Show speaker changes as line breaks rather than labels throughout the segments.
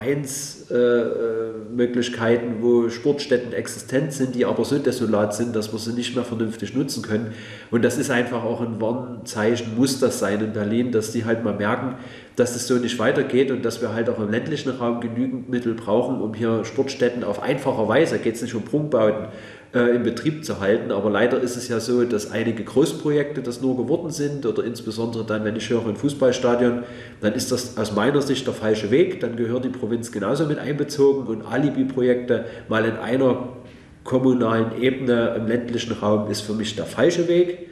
Möglichkeiten, wo Sportstätten existent sind, die aber so desolat sind, dass wir sie nicht mehr vernünftig nutzen können. Und das ist einfach auch ein Warnzeichen, muss das sein in Berlin, dass die halt mal merken, dass es so nicht weitergeht und dass wir halt auch im ländlichen Raum genügend Mittel brauchen, um hier Sportstätten auf einfache Weise, geht es nicht um Prunkbauten, in Betrieb zu halten. Aber leider ist es ja so, dass einige Großprojekte das nur geworden sind oder insbesondere dann, wenn ich höre, ein Fußballstadion, dann ist das aus meiner Sicht der falsche Weg. Dann gehört die Provinz genauso mit einbezogen und Alibi-Projekte mal in einer kommunalen Ebene im ländlichen Raum ist für mich der falsche Weg.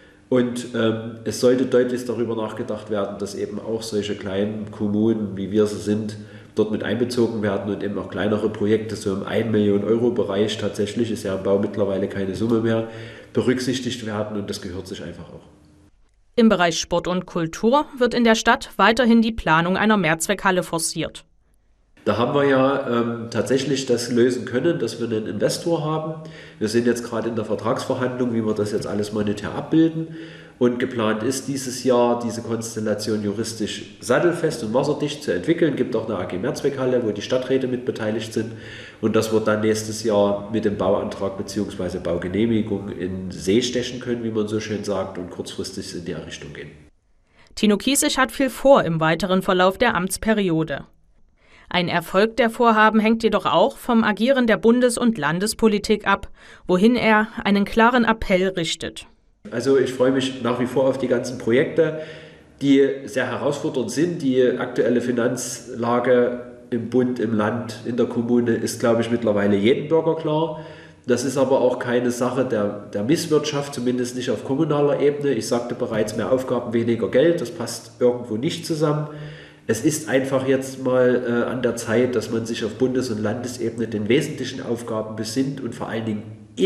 Und es sollte deutlich darüber nachgedacht werden, dass eben auch solche kleinen Kommunen, wie wir sie sind, dort mit einbezogen werden und eben auch kleinere Projekte so im 1 Million Euro Bereich, tatsächlich ist ja im Bau mittlerweile keine Summe mehr, berücksichtigt werden und das gehört sich einfach auch.
Im Bereich Sport und Kultur wird in der Stadt weiterhin die Planung einer Mehrzweckhalle forciert.
Da haben wir ja tatsächlich das lösen können, dass wir einen Investor haben. Wir sind jetzt gerade in der Vertragsverhandlung, wie wir das jetzt alles monetär abbilden. Und geplant ist dieses Jahr, diese Konstellation juristisch sattelfest und wasserdicht zu entwickeln. Es gibt auch eine AG Mehrzweckhalle, wo die Stadträte mit beteiligt sind. Und das wird dann nächstes Jahr mit dem Bauantrag bzw. Baugenehmigung in See stechen können, wie man so schön sagt, und kurzfristig in die Richtung gehen.
Tino Kiesig hat viel vor im weiteren Verlauf der Amtsperiode. Ein Erfolg der Vorhaben hängt jedoch auch vom Agieren der Bundes- und Landespolitik ab, wohin er einen klaren Appell richtet.
Also ich freue mich nach wie vor auf die ganzen Projekte, die sehr herausfordernd sind. Die aktuelle Finanzlage im Bund, im Land, in der Kommune ist, glaube ich, mittlerweile jedem Bürger klar. Das ist aber auch keine Sache der Misswirtschaft, zumindest nicht auf kommunaler Ebene. Ich sagte bereits, mehr Aufgaben, weniger Geld, das passt irgendwo nicht zusammen. Es ist einfach jetzt mal an der Zeit, dass man sich auf Bundes- und Landesebene den wesentlichen Aufgaben besinnt und vor allen Dingen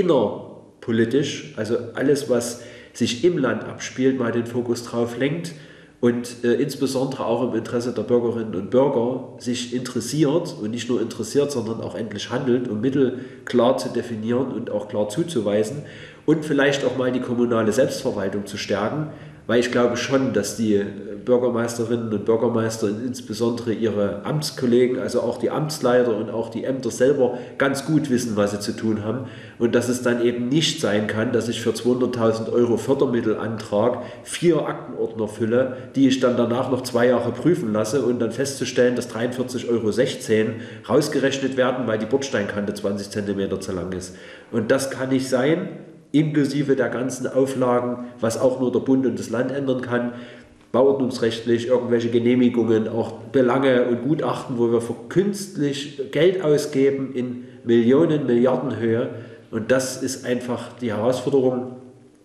innerpolitisch, also alles, was sich im Land abspielt, mal den Fokus drauf lenkt und insbesondere auch im Interesse der Bürgerinnen und Bürger sich interessiert und nicht nur interessiert, sondern auch endlich handelt, um Mittel klar zu definieren und auch klar zuzuweisen und vielleicht auch mal die kommunale Selbstverwaltung zu stärken, weil ich glaube schon, dass die Bürgermeisterinnen und Bürgermeister, insbesondere ihre Amtskollegen, also auch die Amtsleiter und auch die Ämter selber ganz gut wissen, was sie zu tun haben und dass es dann eben nicht sein kann, dass ich für 200.000 Euro Fördermittelantrag 4 Aktenordner fülle, die ich dann danach noch 2 Jahre prüfen lasse und dann festzustellen, dass 43,16 Euro rausgerechnet werden, weil die Bordsteinkante 20 cm zu lang ist. Und das kann nicht sein, inklusive der ganzen Auflagen, was auch nur der Bund und das Land ändern kann, bauordnungsrechtlich, irgendwelche Genehmigungen, auch Belange und Gutachten, wo wir für künstlich Geld ausgeben in Millionen, Milliardenhöhe. Und das ist einfach die Herausforderung.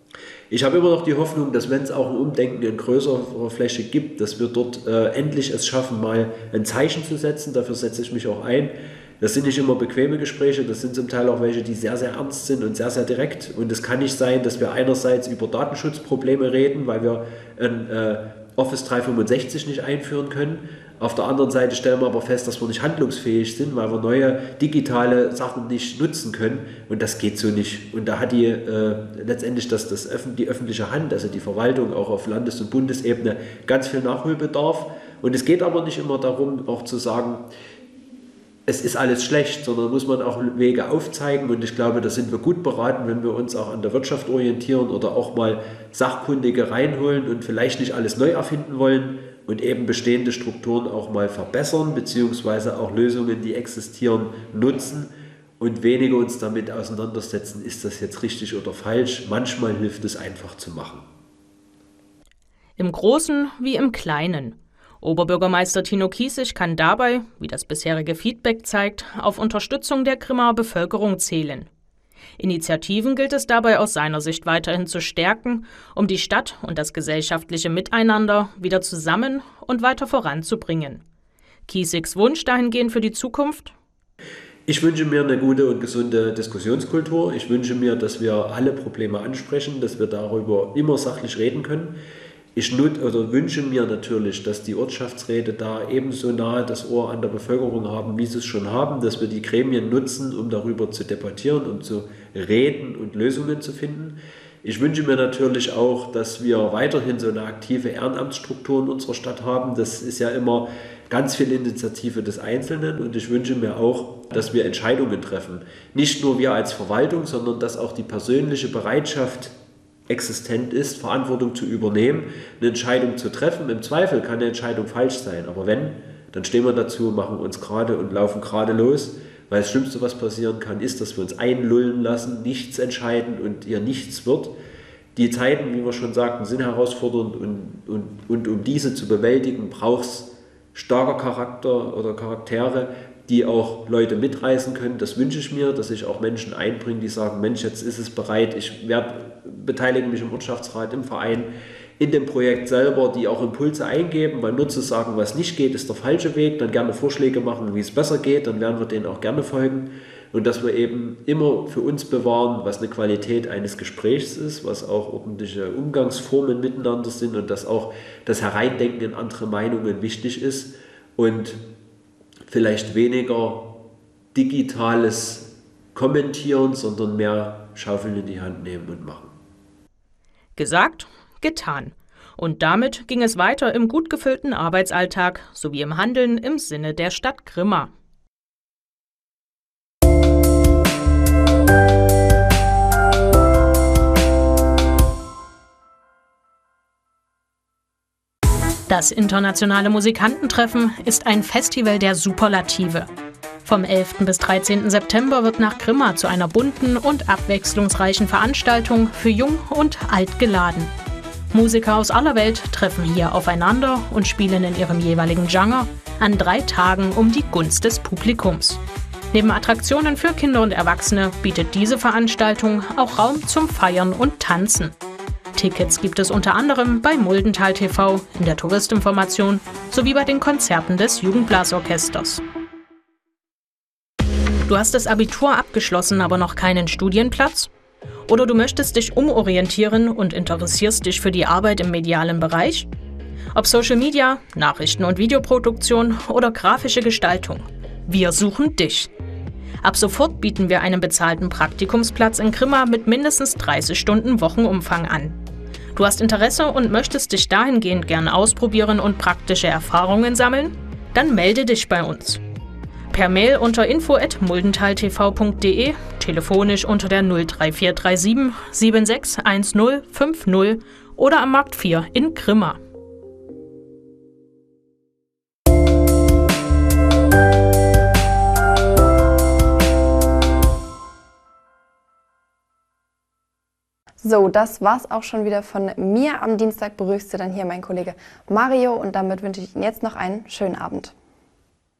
Ich habe immer noch die Hoffnung, dass wenn es auch ein Umdenken in größerer Fläche gibt, dass wir dort endlich es schaffen, mal ein Zeichen zu setzen. Dafür setze ich mich auch ein. Das sind nicht immer bequeme Gespräche, das sind zum Teil auch welche, die sehr, sehr ernst sind und sehr, sehr direkt. Und es kann nicht sein, dass wir einerseits über Datenschutzprobleme reden, weil wir ein Office 365 nicht einführen können. Auf der anderen Seite stellen wir aber fest, dass wir nicht handlungsfähig sind, weil wir neue digitale Sachen nicht nutzen können. Und das geht so nicht. Und da hat die letztendlich die öffentliche Hand, also die Verwaltung auch auf Landes- und Bundesebene, ganz viel Nachholbedarf. Und es geht aber nicht immer darum, auch zu sagen, es ist alles schlecht, sondern muss man auch Wege aufzeigen und ich glaube, da sind wir gut beraten, wenn wir uns auch an der Wirtschaft orientieren oder auch mal Sachkundige reinholen und vielleicht nicht alles neu erfinden wollen und eben bestehende Strukturen auch mal verbessern, beziehungsweise auch Lösungen, die existieren, nutzen und weniger uns damit auseinandersetzen, ist das jetzt richtig oder falsch. Manchmal hilft es einfach zu machen.
Im Großen wie im Kleinen. Oberbürgermeister Tino Kiesig kann dabei, wie das bisherige Feedback zeigt, auf Unterstützung der Grimmaer Bevölkerung zählen. Initiativen gilt es dabei aus seiner Sicht weiterhin zu stärken, um die Stadt und das gesellschaftliche Miteinander wieder zusammen und weiter voranzubringen. Kiesigs Wunsch dahingehend für die Zukunft?
Ich wünsche mir eine gute und gesunde Diskussionskultur. Ich wünsche mir, dass wir alle Probleme ansprechen, dass wir darüber immer sachlich reden können. Ich wünsche mir natürlich, dass die Ortschaftsräte da ebenso nahe das Ohr an der Bevölkerung haben, wie sie es schon haben, dass wir die Gremien nutzen, um darüber zu debattieren und zu reden und Lösungen zu finden. Ich wünsche mir natürlich auch, dass wir weiterhin so eine aktive Ehrenamtsstruktur in unserer Stadt haben. Das ist ja immer ganz viel Initiative des Einzelnen und ich wünsche mir auch, dass wir Entscheidungen treffen. Nicht nur wir als Verwaltung, sondern dass auch die persönliche Bereitschaft existent ist, Verantwortung zu übernehmen, eine Entscheidung zu treffen. Im Zweifel kann eine Entscheidung falsch sein, aber wenn, dann stehen wir dazu, machen uns gerade und laufen gerade los, weil das Schlimmste, was passieren kann, ist, dass wir uns einlullen lassen, nichts entscheiden und hier nichts wird. Die Zeiten, wie wir schon sagten, sind herausfordernd und um diese zu bewältigen, braucht es starker Charakter oder Charaktere, die auch Leute mitreißen können. Das wünsche ich mir, dass sich auch Menschen einbringen, die sagen, Mensch, jetzt ist es bereit, ich beteilige mich im Wirtschaftsrat, im Verein, in dem Projekt selber, die auch Impulse eingeben, weil nur zu sagen, was nicht geht, ist der falsche Weg, dann gerne Vorschläge machen, wie es besser geht, dann werden wir denen auch gerne folgen. Und dass wir eben immer für uns bewahren, was eine Qualität eines Gesprächs ist, was auch ordentliche Umgangsformen miteinander sind und dass auch das Hereindenken in andere Meinungen wichtig ist und vielleicht weniger digitales Kommentieren, sondern mehr Schaufeln in die Hand nehmen und machen.
Gesagt, getan. Und damit ging es weiter im gut gefüllten Arbeitsalltag sowie im Handeln im Sinne der Stadt Grimma. Das internationale Musikantentreffen ist ein Festival der Superlative. Vom 11. bis 13. September wird nach Grimma zu einer bunten und abwechslungsreichen Veranstaltung für Jung und Alt geladen. Musiker aus aller Welt treffen hier aufeinander und spielen in ihrem jeweiligen Genre an 3 Tagen um die Gunst des Publikums. Neben Attraktionen für Kinder und Erwachsene bietet diese Veranstaltung auch Raum zum Feiern und Tanzen. Tickets gibt es unter anderem bei Muldental TV, in der Touristinformation sowie bei den Konzerten des Jugendblasorchesters. Du hast das Abitur abgeschlossen, aber noch keinen Studienplatz? Oder du möchtest dich umorientieren und interessierst dich für die Arbeit im medialen Bereich? Ob Social Media, Nachrichten- und Videoproduktion oder grafische Gestaltung. Wir suchen dich. Ab sofort bieten wir einen bezahlten Praktikumsplatz in Grimma mit mindestens 30 Stunden Wochenumfang an. Du hast Interesse und möchtest dich dahingehend gern ausprobieren und praktische Erfahrungen sammeln? Dann melde dich bei uns. Per Mail unter info@muldentaltv.de, telefonisch unter der 03437 761050 oder am Markt 4 in Grimma.
So, das war's auch schon wieder von mir. Am Dienstag begrüßte dann hier mein Kollege Mario und damit wünsche ich Ihnen jetzt noch einen schönen Abend.